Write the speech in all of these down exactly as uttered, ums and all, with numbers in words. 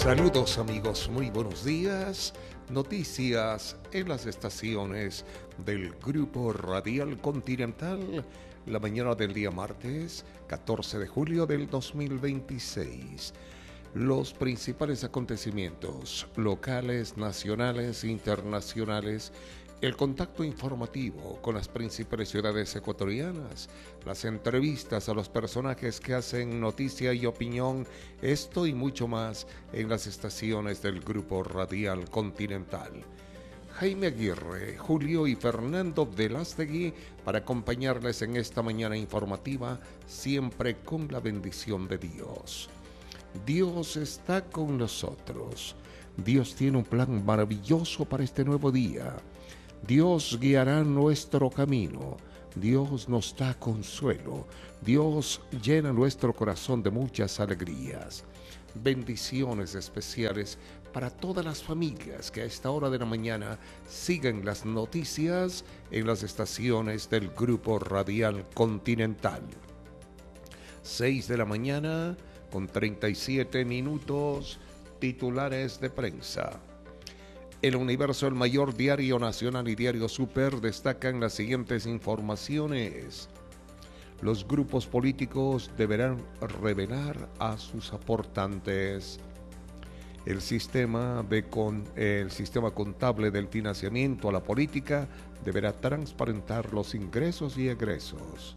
Saludos amigos, muy buenos días. Noticias en las estaciones del Grupo Radial Continental, la mañana del día martes, catorce de julio del dos mil veintiséis. Los principales acontecimientos locales, nacionales e internacionales, el contacto informativo con las principales ciudades ecuatorianas, las entrevistas a los personajes que hacen noticia y opinión, esto y mucho más en las estaciones del Grupo Radial Continental. Jaime Aguirre, Julio y Fernando Velástegui para acompañarles en esta mañana informativa, siempre con la bendición de Dios. Dios está con nosotros. Dios tiene un plan maravilloso para este nuevo día. Dios guiará nuestro camino. Dios nos da consuelo. Dios llena nuestro corazón de muchas alegrías. Bendiciones especiales para todas las familias que a esta hora de la mañana siguen las noticias en las estaciones del Grupo Radial Continental. seis de la mañana con treinta y siete minutos, titulares de prensa. El Universo, el mayor diario nacional y diario Super, destacan las siguientes informaciones. Los grupos políticos deberán revelar a sus aportantes. El sistema, de con, el sistema contable del financiamiento a la política deberá transparentar los ingresos y egresos.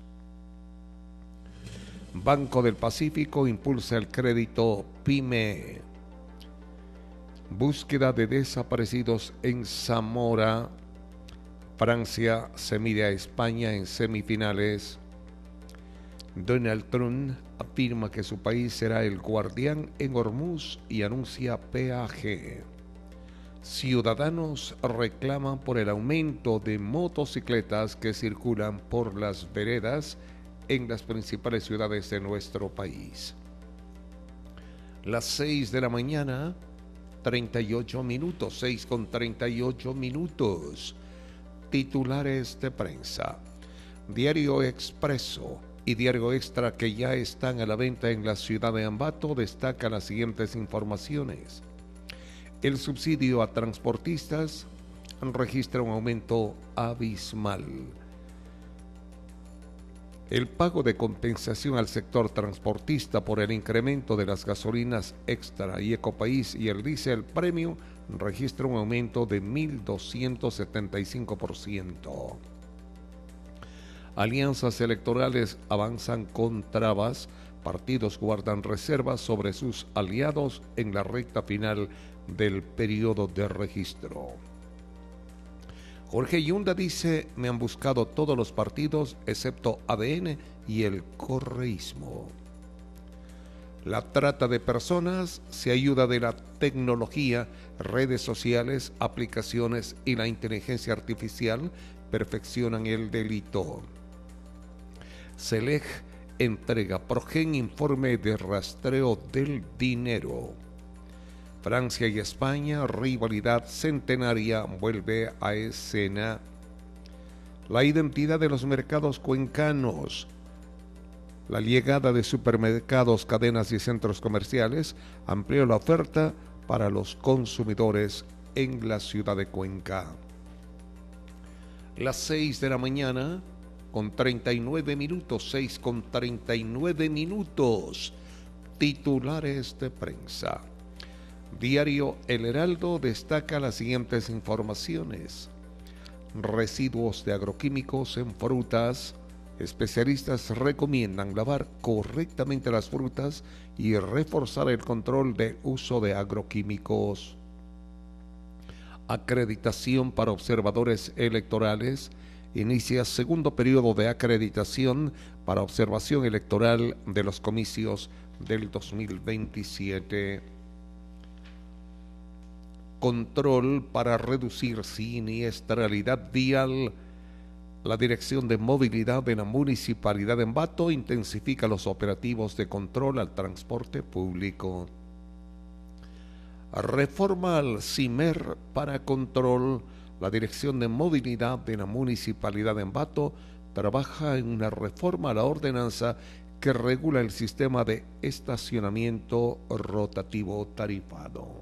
Banco del Pacífico impulsa el crédito PYME. Búsqueda de desaparecidos en Zamora. Francia se mide a España en semifinales. Donald Trump afirma que su país será el guardián en Hormuz y anuncia peaje. Ciudadanos reclaman por el aumento de motocicletas que circulan por las veredas en las principales ciudades de nuestro país. Las seis de la mañana, treinta y ocho minutos, seis con treinta y ocho minutos. Titulares de prensa. Diario Expreso y Diario Extra, que ya están a la venta en la ciudad de Ambato, destacan las siguientes informaciones. El subsidio a transportistas registra un aumento abismal. El pago de compensación al sector transportista por el incremento de las gasolinas Extra y Ecopaís y el diésel Premium registra un aumento de mil doscientos setenta y cinco por ciento. Alianzas electorales avanzan con trabas. Partidos guardan reservas sobre sus aliados en la recta final del periodo de registro. Jorge Yunda dice: me han buscado todos los partidos excepto A D N y el correísmo. La trata de personas se ayuda de la tecnología, redes sociales, aplicaciones y la inteligencia artificial perfeccionan el delito. Selec entrega Progen informe de rastreo del dinero. Francia y España, rivalidad centenaria vuelve a escena. La identidad de los mercados cuencanos. La llegada de supermercados, cadenas y centros comerciales amplió la oferta para los consumidores en la ciudad de Cuenca. Las seis de la mañana con treinta y nueve minutos, seis con treinta y nueve minutos. Titulares de prensa. Diario El Heraldo destaca las siguientes informaciones. Residuos de agroquímicos en frutas. Especialistas recomiendan lavar correctamente las frutas y reforzar el control de uso de agroquímicos. Acreditación para observadores electorales. Inicia segundo periodo de acreditación para observación electoral de los comicios del dos mil veintisiete. Control para reducir siniestralidad vial. La Dirección de Movilidad de la Municipalidad de Ambato intensifica los operativos de control al transporte público. Reforma al CIMER para control. La Dirección de Movilidad de la Municipalidad de Ambato trabaja en una reforma a la ordenanza que regula el sistema de estacionamiento rotativo tarifado.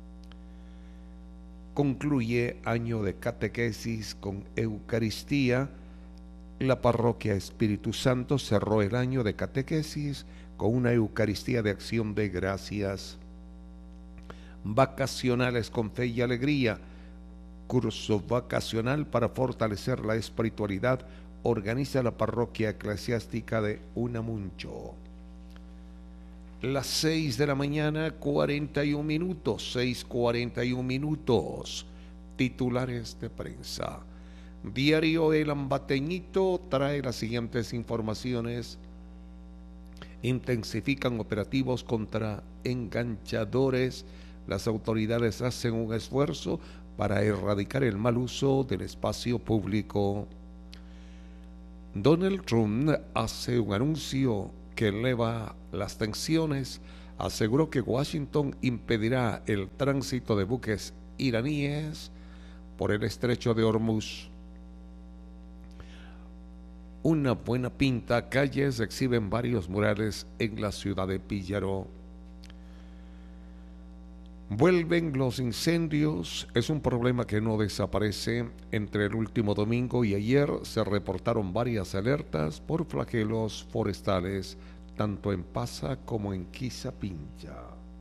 Concluye año de catequesis con Eucaristía. La parroquia Espíritu Santo cerró el año de catequesis con una Eucaristía de acción de gracias. Vacacionales con fe y alegría. Curso vacacional para fortalecer la espiritualidad organiza la parroquia eclesiástica de Unamuncho. Las seis de la mañana, cuarenta y un minutos, seis cuarenta y un minutos. Titulares de prensa. Diario El Ambateñito trae las siguientes informaciones. Intensifican operativos contra enganchadores. Las autoridades hacen un esfuerzo para erradicar el mal uso del espacio público. Donald Trump hace un anuncio que eleva las tensiones. Aseguró que Washington impedirá el tránsito de buques iraníes por el estrecho de Hormuz. Una buena pinta, calles exhiben varios murales en la ciudad de Píllaro. Vuelven los incendios, es un problema que no desaparece. Entre el último domingo y ayer se reportaron varias alertas por flagelos forestales, tanto en Pasa como en Quizapincha.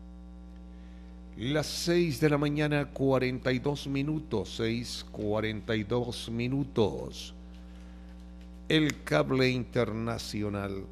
Las seis de la mañana, cuarenta y dos minutos, seis cuarenta y dos minutos. El cable internacional.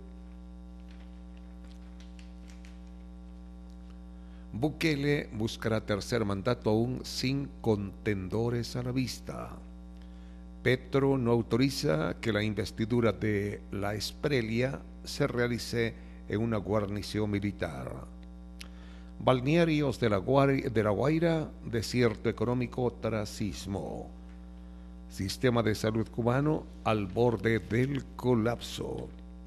Bukele buscará tercer mandato aún sin contendores a la vista. Petro no autoriza que la investidura de la Esprelia se realice en una guarnición militar. Balnearios de la, Guari, de la Guaira, desierto económico tras sismo. Sistema de salud cubano al borde del colapso.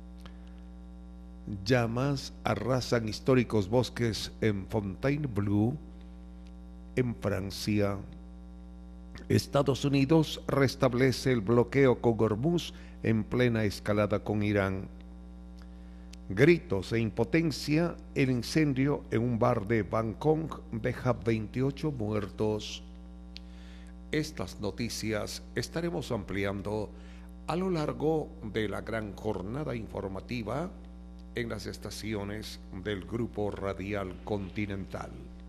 Llamas arrasan históricos bosques en Fontainebleau, en Francia. Estados Unidos restablece el bloqueo con Hormuz en plena escalada con Irán. Gritos e impotencia, el incendio en un bar de Bangkok deja veintiocho muertos. Estas noticias estaremos ampliando a lo largo de la gran jornada informativa en las estaciones del Grupo Radial Continental.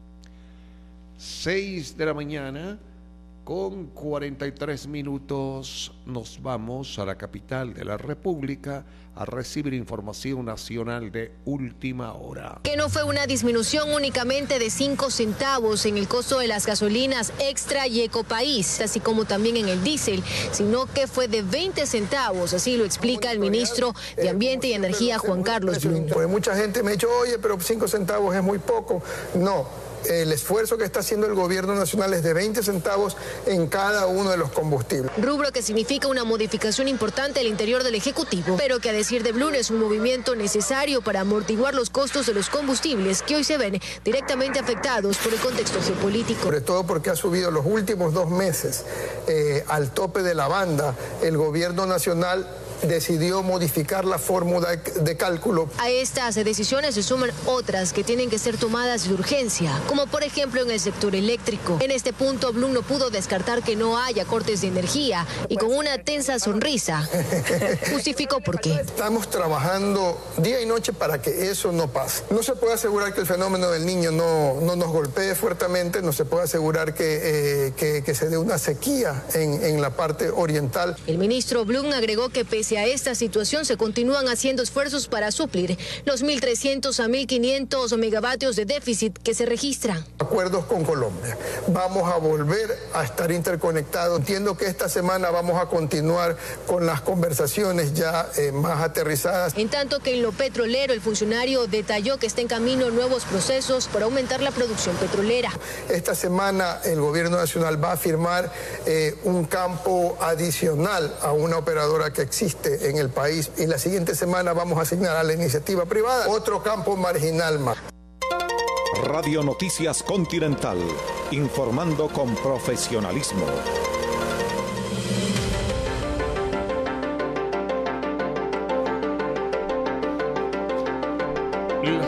Seis de la mañana con cuarenta y tres minutos nos vamos a la capital de la República a recibir información nacional de última hora. Que no fue una disminución únicamente de cinco centavos en el costo de las gasolinas Extra y Ecopaís, así como también en el diésel, sino que fue de veinte centavos, así lo explica el ministro de Ambiente y Energía, Juan Carlos Blum. Pues mucha gente me ha dicho, oye, pero cinco centavos es muy poco. No. El esfuerzo que está haciendo el gobierno nacional es de veinte centavos en cada uno de los combustibles. Rubro que significa una modificación importante al interior del Ejecutivo, pero que a decir de Blum es un movimiento necesario para amortiguar los costos de los combustibles que hoy se ven directamente afectados por el contexto geopolítico. Sobre todo porque ha subido los últimos dos meses eh, al tope de la banda. El gobierno nacional decidió modificar la fórmula de cálculo. A estas decisiones se suman otras que tienen que ser tomadas de urgencia, como por ejemplo en el sector eléctrico. En este punto, Blum no pudo descartar que no haya cortes de energía y con una tensa sonrisa justificó por qué. Estamos trabajando día y noche para que eso no pase. No se puede asegurar que el fenómeno del Niño no, no nos golpee fuertemente, no se puede asegurar que, eh, que, que se dé una sequía en, en la parte oriental. El ministro Blum agregó que pese a esta situación se continúan haciendo esfuerzos para suplir los mil trescientos a mil quinientos megavatios de déficit que se registran. Acuerdos con Colombia. Vamos a volver a estar interconectados. Entiendo que esta semana vamos a continuar con las conversaciones ya eh, más aterrizadas. En tanto que en lo petrolero, el funcionario detalló que está en camino nuevos procesos para aumentar la producción petrolera. Esta semana el gobierno nacional va a firmar eh, un campo adicional a una operadora que existe en el país, y la siguiente semana vamos a asignar a la iniciativa privada otro campo marginal más. Radio Noticias Continental, informando con profesionalismo.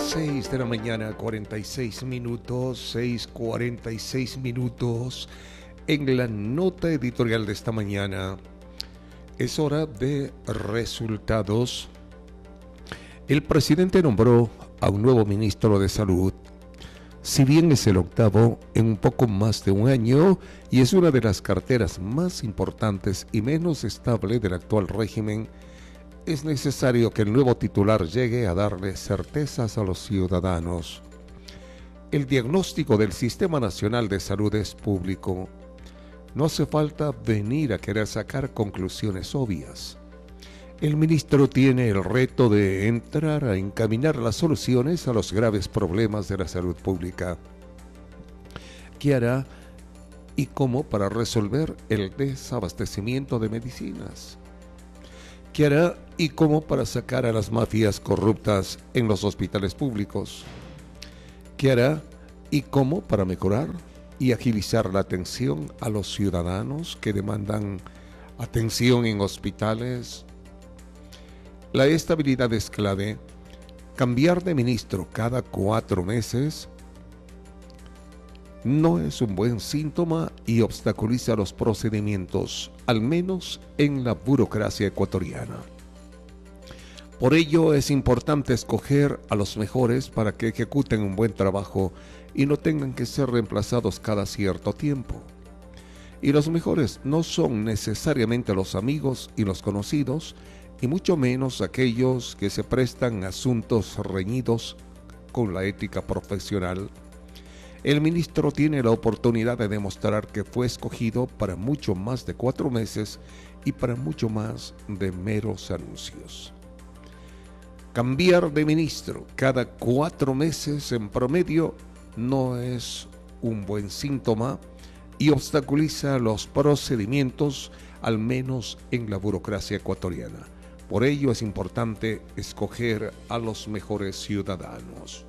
seis de la mañana, cuarenta y seis minutos, seis cuarenta y seis minutos. En la nota editorial de esta mañana, es hora de resultados. El presidente nombró a un nuevo ministro de Salud. Si bien es el octavo en un poco más de un año y es una de las carteras más importantes y menos estable del actual régimen, es necesario que el nuevo titular llegue a darle certezas a los ciudadanos. El diagnóstico del Sistema Nacional de Salud es público. No hace falta venir a querer sacar conclusiones obvias. El ministro tiene el reto de entrar a encaminar las soluciones a los graves problemas de la salud pública. ¿Qué hará y cómo para resolver el desabastecimiento de medicinas? ¿Qué hará y cómo para sacar a las mafias corruptas en los hospitales públicos? ¿Qué hará y cómo para mejorar y agilizar la atención a los ciudadanos que demandan atención en hospitales? La estabilidad es clave. Cambiar de ministro cada cuatro meses no es un buen síntoma y obstaculiza los procedimientos, al menos en la burocracia ecuatoriana. Por ello es importante escoger a los mejores para que ejecuten un buen trabajo y no tengan que ser reemplazados cada cierto tiempo. Y los mejores no son necesariamente los amigos y los conocidos, y mucho menos aquellos que se prestan a asuntos reñidos con la ética profesional. El ministro tiene la oportunidad de demostrar que fue escogido para mucho más de cuatro meses y para mucho más de meros anuncios. Cambiar de ministro cada cuatro meses en promedio no es un buen síntoma y obstaculiza los procedimientos, al menos en la burocracia ecuatoriana. Por ello es importante escoger a los mejores ciudadanos.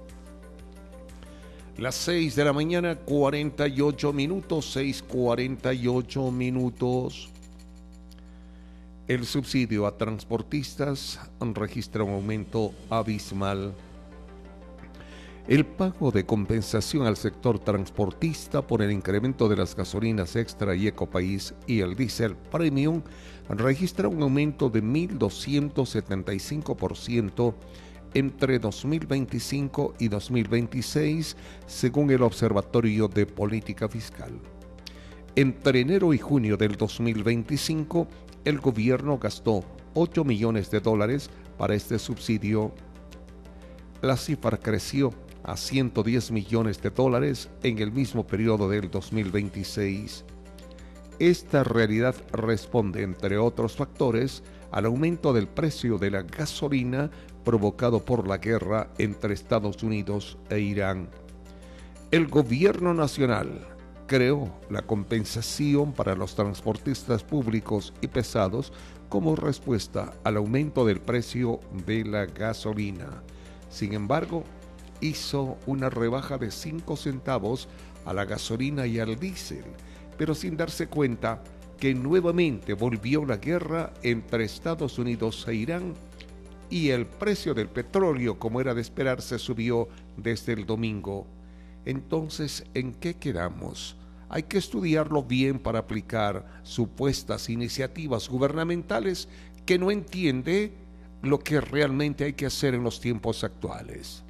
Las seis de la mañana, cuarenta y ocho minutos, seis cuarenta y ocho minutos. El subsidio a transportistas registra un aumento abismal. El pago de compensación al sector transportista por el incremento de las gasolinas Extra y Ecopaís y el diésel Premium registra un aumento de mil doscientos setenta y cinco por ciento entre dos mil veinticinco y dos mil veintiséis, según el Observatorio de Política Fiscal. Entre enero y junio del dos mil veinticinco, el gobierno gastó ocho millones de dólares para este subsidio. La cifra creció a ciento diez millones de dólares en el mismo periodo del dos mil veintiséis. Esta realidad responde, entre otros factores, al aumento del precio de la gasolina provocado por la guerra entre Estados Unidos e Irán. El gobierno nacional creó la compensación para los transportistas públicos y pesados como respuesta al aumento del precio de la gasolina. Sin embargo, hizo una rebaja de cinco centavos a la gasolina y al diésel, pero sin darse cuenta que nuevamente volvió la guerra entre Estados Unidos e Irán y el precio del petróleo, como era de esperarse, subió desde el domingo. Entonces, ¿en qué quedamos? Hay que estudiarlo bien para aplicar supuestas iniciativas gubernamentales que no entiende lo que realmente hay que hacer en los tiempos actuales.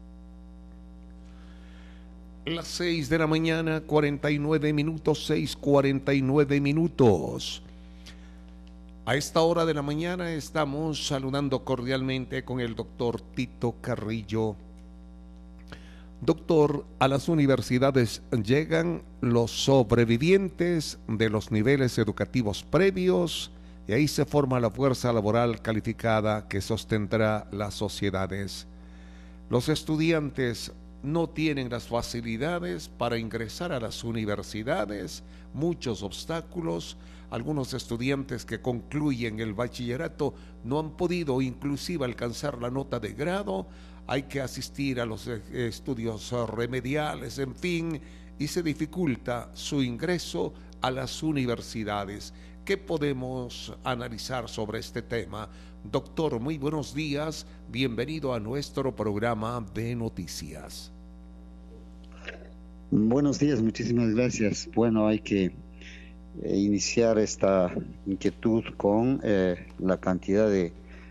Las seis de la mañana, cuarenta y nueve minutos, seis cuarenta y nueve minutos. A esta hora de la mañana estamos saludando cordialmente con el doctor Tito Carrillo. Doctor, a las universidades llegan los sobrevivientes de los niveles educativos previos y ahí se forma la fuerza laboral calificada que sostendrá las sociedades. Los estudiantes no tienen las facilidades para ingresar a las universidades, muchos obstáculos. Algunos estudiantes que concluyen el bachillerato no han podido inclusive alcanzar la nota de grado, hay que asistir a los estudios remediales, en fin, y se dificulta su ingreso a las universidades. ¿Qué podemos analizar sobre este tema? Doctor, muy buenos días. Bienvenido a nuestro programa de noticias. Buenos días, muchísimas gracias. Bueno, hay que eh, iniciar esta inquietud con eh, la cantidad de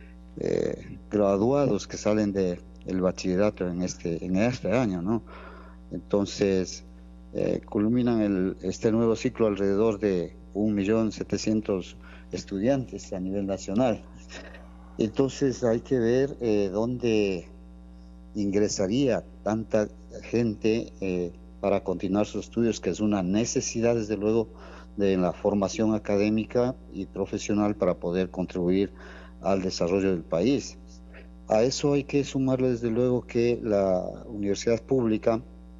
eh, graduados que salen de el bachillerato en este en este año, ¿no? Entonces eh, culminan el, este nuevo ciclo alrededor de un millón setecientos estudiantes a nivel nacional. Entonces hay que ver eh, dónde ingresaría tanta gente eh, para continuar sus estudios, que es una necesidad desde luego de la formación académica y profesional para poder contribuir al desarrollo del país. A eso hay que sumarle desde luego que la universidad pública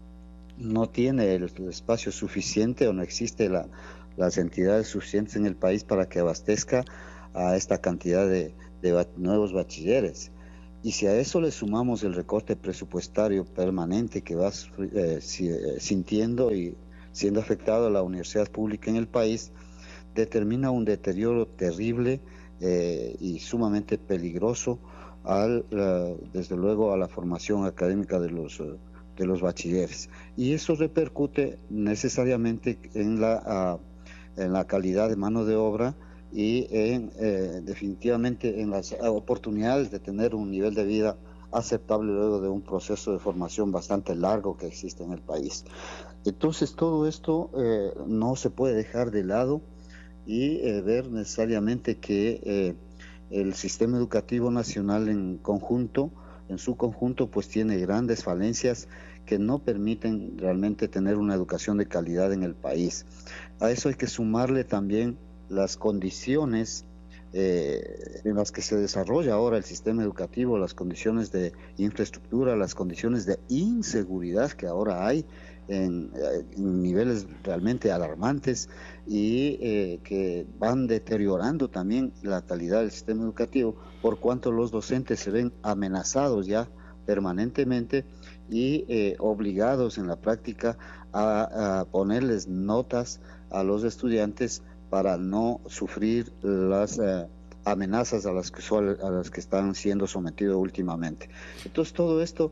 no tiene el espacio suficiente o no existe la, las entidades suficientes en el país para que abastezca a esta cantidad de, de nuevos bachilleres. Y si a eso le sumamos el recorte presupuestario permanente que va eh, sintiendo y siendo afectado a la universidad pública en el país, determina un deterioro terrible eh, y sumamente peligroso al, uh, desde luego a la formación académica de los, uh, de los bachilleres. Y eso repercute necesariamente en la, uh, en la calidad de mano de obra y en, eh, definitivamente en las oportunidades de tener un nivel de vida aceptable luego de un proceso de formación bastante largo que existe en el país. Entonces todo esto eh, no se puede dejar de lado y eh, ver necesariamente que eh, el sistema educativo nacional en conjunto, en su conjunto, pues tiene grandes falencias que no permiten realmente tener una educación de calidad en el país. A eso hay que sumarle también las condiciones eh, en las que se desarrolla ahora el sistema educativo, las condiciones de infraestructura, las condiciones de inseguridad que ahora hay en, en niveles realmente alarmantes y eh, que van deteriorando también la calidad del sistema educativo, por cuanto los docentes se ven amenazados ya permanentemente y eh, obligados en la práctica a, a ponerles notas a los estudiantes para no sufrir las eh, amenazas a las que suele, a las que están siendo sometidos últimamente. Entonces todo esto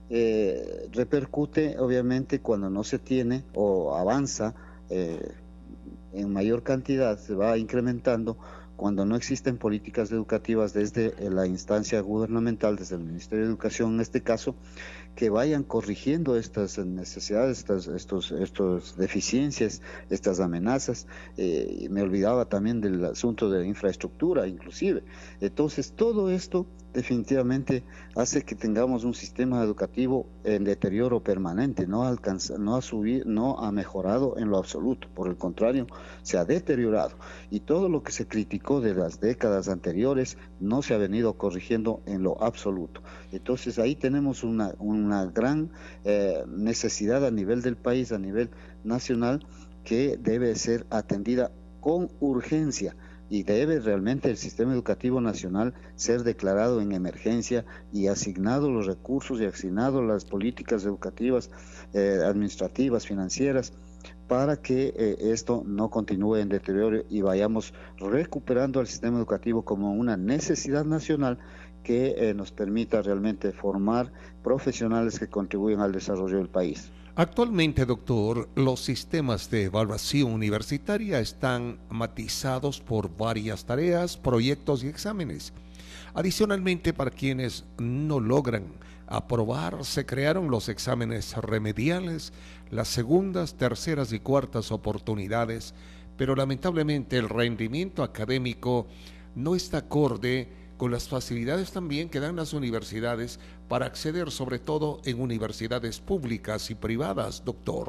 eh, repercute obviamente cuando no se tiene o avanza eh, en mayor cantidad, se va incrementando cuando no existen políticas educativas desde la instancia gubernamental, desde el Ministerio de Educación en este caso, que vayan corrigiendo estas necesidades, estas estos, estos deficiencias, estas amenazas. Eh, me olvidaba también del asunto de la infraestructura, inclusive. Entonces, todo esto definitivamente hace que tengamos un sistema educativo en deterioro permanente, no alcanza, no ha subido, no ha mejorado en lo absoluto, por el contrario, se ha deteriorado. Y todo lo que se criticó de las décadas anteriores no se ha venido corrigiendo en lo absoluto. Entonces, ahí tenemos una, una gran eh, necesidad a nivel del país, a nivel nacional, que debe ser atendida con urgencia. Y debe realmente el sistema educativo nacional ser declarado en emergencia y asignado los recursos y asignado las políticas educativas, eh, administrativas, financieras, para que eh, esto no continúe en deterioro y vayamos recuperando al sistema educativo como una necesidad nacional que eh, nos permita realmente formar profesionales que contribuyen al desarrollo del país. Actualmente, doctor, los sistemas de evaluación universitaria están matizados por varias tareas, proyectos y exámenes. Adicionalmente, para quienes no logran aprobar, se crearon los exámenes remediales, las segundas, terceras y cuartas oportunidades, pero lamentablemente el rendimiento académico no está acorde con las facilidades también que dan las universidades para acceder, sobre todo en universidades públicas y privadas, doctor.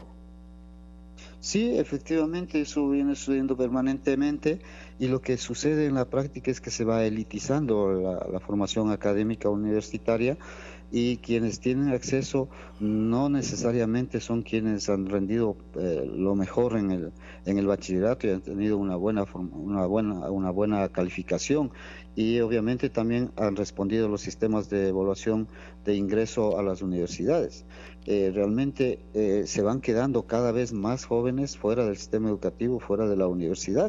Sí, efectivamente, eso viene sucediendo permanentemente y lo que sucede en la práctica es que se va elitizando la, la formación académica universitaria y quienes tienen acceso no necesariamente son quienes han rendido eh, lo mejor en el en el bachillerato y han tenido una buena una buena una buena calificación, y obviamente también han respondido los sistemas de evaluación de ingreso a las universidades. Eh, realmente eh, se van quedando cada vez más jóvenes fuera del sistema educativo, fuera de la universidad,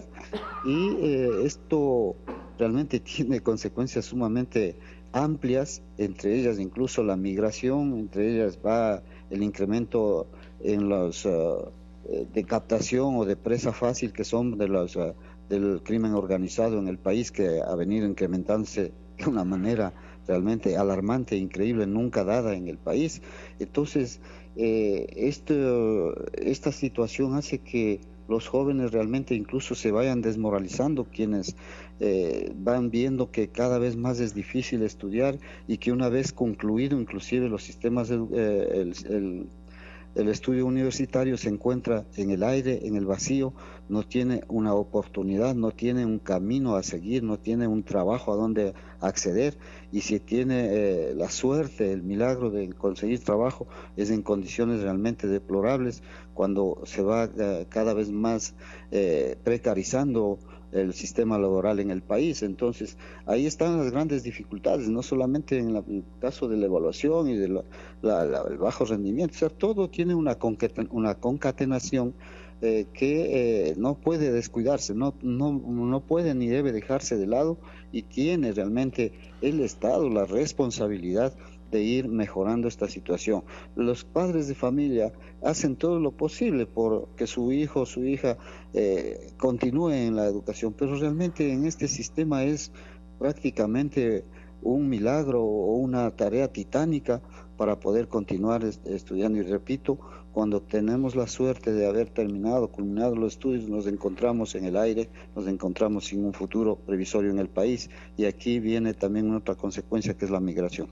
y eh, esto realmente tiene consecuencias sumamente amplias, entre ellas incluso la migración, entre ellas va el incremento en los uh, de captación o de presa fácil que son de los uh, del crimen organizado en el país, que ha venido incrementándose de una manera realmente alarmante, increíble, nunca dada en el país. Entonces, eh, este, esta situación hace que los jóvenes realmente incluso se vayan desmoralizando, quienes eh, van viendo que cada vez más es difícil estudiar y que una vez concluido inclusive los sistemas, de, eh, el, el, el estudio universitario se encuentra en el aire, en el vacío, no tiene una oportunidad, no tiene un camino a seguir, no tiene un trabajo a donde acceder, y si tiene eh, la suerte, el milagro de conseguir trabajo, es en condiciones realmente deplorables, cuando se va eh, cada vez más eh, precarizando el sistema laboral en el país. Entonces ahí están las grandes dificultades, no solamente en, la, en el caso de la evaluación y del de bajo rendimiento, o sea, todo tiene una, concaten, una concatenación Eh, que eh, no puede descuidarse, no, no, no puede ni debe dejarse de lado, y tiene realmente el Estado la responsabilidad de ir mejorando esta situación. Los padres de familia hacen todo lo posible por que su hijo o su hija eh, continúe en la educación, pero realmente en este sistema es prácticamente un milagro o una tarea titánica para poder continuar est- estudiando. Y repito, cuando tenemos la suerte de haber terminado, culminado los estudios, nos encontramos en el aire, nos encontramos sin un futuro previsorio en el país, y aquí viene también otra consecuencia, que es la migración.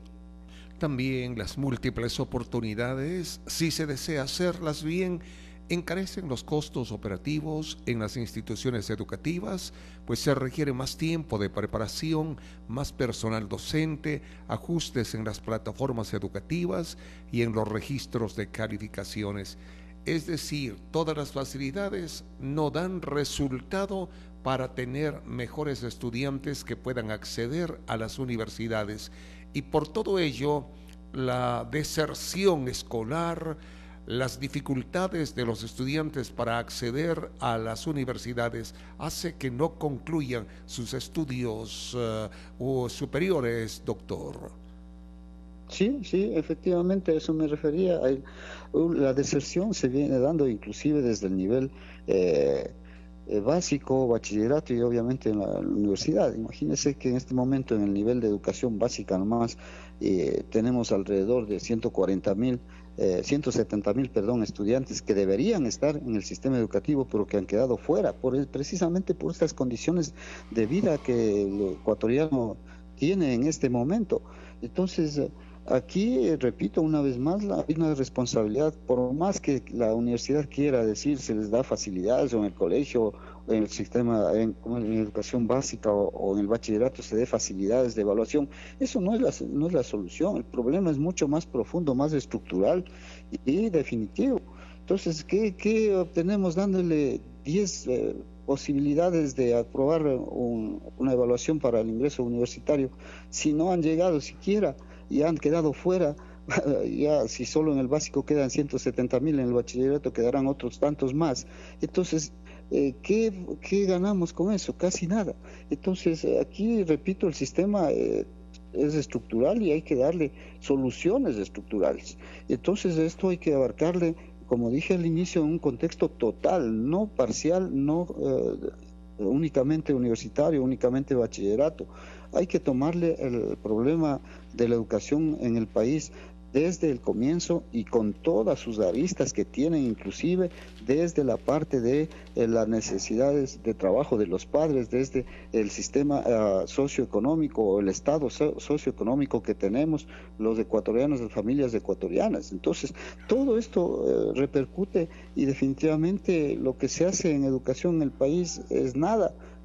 También las múltiples oportunidades, si se desea hacerlas bien, encarecen los costos operativos en las instituciones educativas, pues se requiere más tiempo de preparación, más personal docente, ajustes en las plataformas educativas y en los registros de calificaciones. Es decir, todas las facilidades no dan resultado para tener mejores estudiantes que puedan acceder a las universidades, y por todo ello la deserción escolar, las dificultades de los estudiantes para acceder a las universidades hace que no concluyan sus estudios uh, superiores, doctor. Sí, sí, efectivamente, a eso me refería. La deserción se viene dando inclusive desde el nivel eh, básico, bachillerato y obviamente en la universidad. Imagínense que en este momento en el nivel de educación básica nomás eh, tenemos alrededor de ciento cuarenta mil Eh, ciento setenta mil, perdón, estudiantes que deberían estar en el sistema educativo, pero que han quedado fuera, por, precisamente por estas condiciones de vida que el ecuatoriano tiene en este momento. Entonces, aquí, eh, repito una vez más, la, hay una responsabilidad, por más que la universidad quiera decir se les da facilidades, o en el colegio, en el sistema, en, en educación básica o, o en el bachillerato se dé facilidades de evaluación, eso no es la, no es la solución. El problema es mucho más profundo, más estructural y, y definitivo. Entonces, ¿qué, qué obtenemos dándole diez eh, posibilidades de aprobar un, una evaluación para el ingreso universitario si no han llegado siquiera y han quedado fuera? Ya si solo en el básico quedan ciento setenta mil, en el bachillerato quedarán otros tantos más. Entonces, eh, ¿qué, ¿qué ganamos con eso? Casi nada. Entonces, aquí, repito, el sistema eh, es estructural y hay que darle soluciones estructurales. Entonces, esto hay que abarcarle, como dije al inicio, en un contexto total, no parcial, no eh, únicamente universitario, únicamente bachillerato. Hay que tomarle el problema de la educación en el país desde el comienzo y con todas sus aristas que tienen, inclusive desde la parte de eh, las necesidades de trabajo de los padres, desde el sistema uh, socioeconómico o el estado so- socioeconómico que tenemos los ecuatorianos, las familias ecuatorianas. Entonces, todo esto eh, repercute, y definitivamente lo que se hace en educación en el país es nada.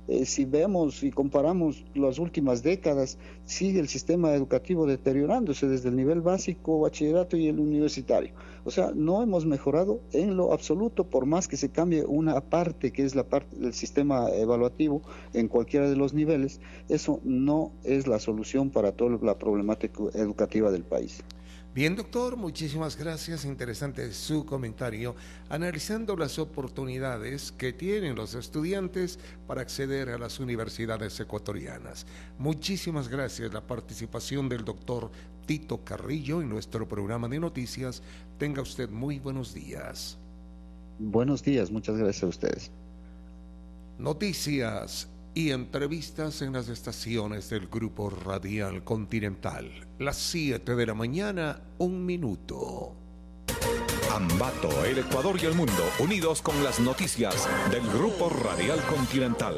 eh, si vemos y comparamos las últimas décadas, sigue el sistema educativo deteriorándose desde el nivel básico, bachillerato y el universitario. O sea, no hemos mejorado en lo absoluto, por más que se cambie una parte, que es la parte del sistema evaluativo en cualquiera de los niveles. Eso no es la solución para toda la problemática educativa del país. Bien, doctor, muchísimas gracias. Interesante su comentario, analizando las oportunidades que tienen los estudiantes para acceder a las universidades ecuatorianas. Muchísimas gracias la participación del doctor Tito Carrillo en nuestro programa de noticias. Tenga usted muy buenos días. Buenos días, muchas gracias a ustedes. Noticias y entrevistas en las estaciones del Grupo Radial Continental. Las siete de la mañana, un minuto. Ambato, el Ecuador y el mundo, unidos con las noticias del Grupo Radial Continental.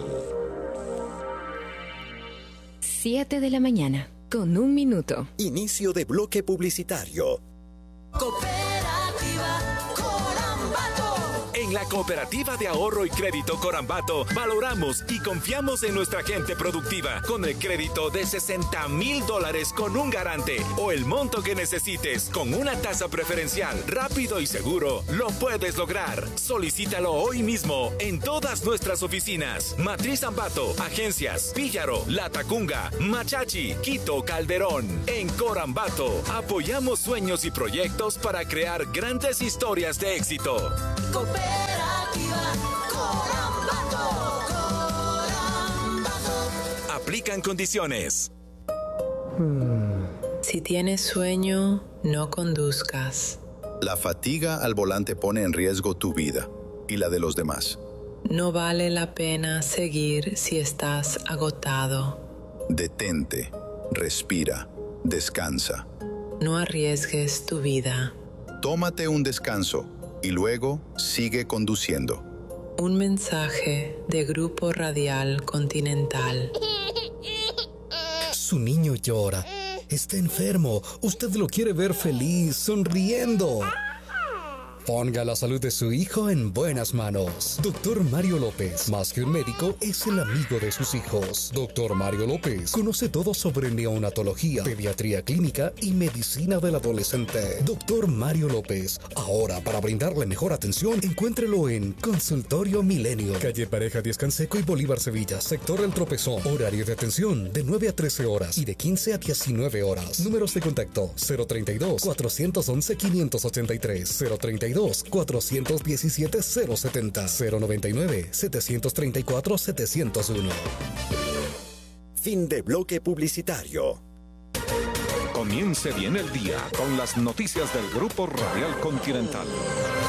siete de la mañana, con un minuto. Inicio de bloque publicitario. En la Cooperativa de Ahorro y Crédito Corambato valoramos y confiamos en nuestra gente productiva con el crédito de sesenta mil dólares con un garante o el monto que necesites con una tasa preferencial, rápido y seguro. Lo puedes lograr. Solicítalo hoy mismo en todas nuestras oficinas. Matriz Ambato, Agencias, Píllaro, Latacunga, Machachi, Quito, Calderón. En Corambato apoyamos sueños y proyectos para crear grandes historias de éxito. Cooperativa Corambato, Corambato. Aplican condiciones. Si tienes sueño, no conduzcas. La fatiga al volante pone en riesgo tu vida y la de los demás. No vale la pena seguir si estás agotado. Detente, respira, descansa. No arriesgues tu vida. Tómate un descanso y luego sigue conduciendo. Un mensaje de Grupo Radial Continental. Su niño llora. Está enfermo. Usted lo quiere ver feliz, sonriendo. Ponga la salud de su hijo en buenas manos. Doctor Mario López, más que un médico, es el amigo de sus hijos. Doctor Mario López conoce todo sobre neonatología, pediatría clínica y medicina del adolescente. Doctor Mario López, ahora para brindarle mejor atención, encuéntrelo en Consultorio Milenio, calle Pareja Díaz Canseco y Bolívar Sevilla, sector El Tropezón. Horario de atención de nueve a trece horas y de quince a diecinueve horas. Números de contacto cero treinta y dos, cuatrocientos once, quinientos ochenta y tres, cero treinta y dos, cuatrocientos diecisiete, cero setenta, cero noventa y nueve, setecientos treinta y cuatro, setecientos uno. Fin de bloque publicitario. Comience bien el día con las noticias del Grupo Radial Continental.